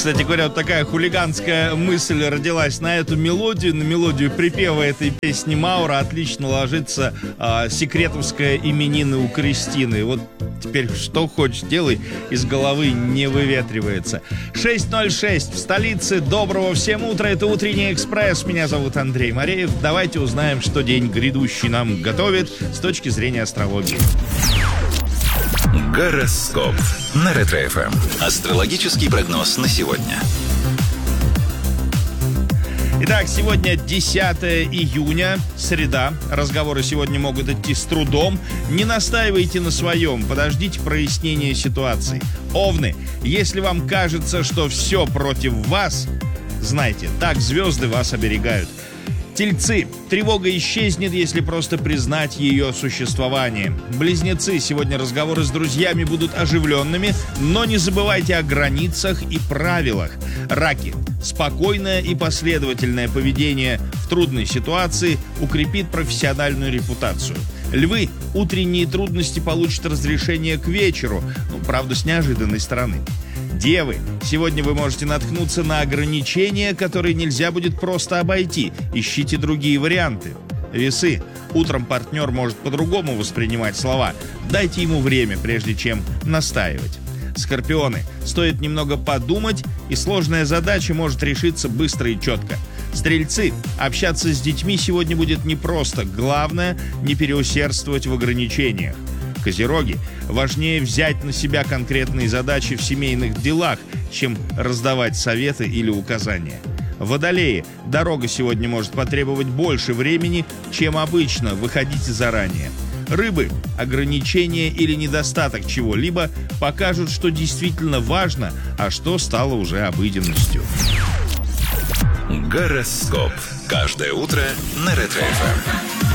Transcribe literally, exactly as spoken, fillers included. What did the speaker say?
Кстати говоря, вот такая хулиганская мысль родилась на эту мелодию. На мелодию припева этой песни Маура отлично ложится а, секретовская именины у Кристины. Вот теперь что хочешь делай, из головы не выветривается. шесть ноль шесть в столице. Доброго всем утра. Это «Утренний экспресс». Меня зовут Андрей Мореев. Давайте узнаем, что день грядущий нам готовит с точки зрения астрологии. Гороскоп на Ретро-эф эм. Астрологический прогноз на сегодня. Итак, сегодня десятое июня, среда. Разговоры сегодня могут идти с трудом. Не настаивайте на своем, подождите прояснения ситуации. Овны, если вам кажется, что все против вас, знайте, так звезды вас оберегают. Тельцы, тревога исчезнет, если просто признать ее существование. Близнецы, сегодня разговоры с друзьями будут оживленными, но не забывайте о границах и правилах. Раки, спокойное и последовательное поведение в трудной ситуации укрепит профессиональную репутацию. Львы, утренние трудности получат разрешение к вечеру, ну, правда, с неожиданной стороны. Девы, сегодня вы можете наткнуться на ограничения, которые нельзя будет просто обойти. Ищите другие варианты. Весы, утром партнер может по-другому воспринимать слова. Дайте ему время, прежде чем настаивать. Скорпионы, стоит немного подумать, и сложная задача может решиться быстро и четко. Стрельцы, общаться с детьми сегодня будет непросто. Главное, не переусердствовать в ограничениях. Козероги, важнее взять на себя конкретные задачи в семейных делах, чем раздавать советы или указания. Водолеи, дорога сегодня может потребовать больше времени, чем обычно, выходите заранее. Рыбы, ограничения или недостаток чего-либо покажут, что действительно важно, а что стало уже обыденностью. Гороскоп. Каждое утро на Ретро-эф эм.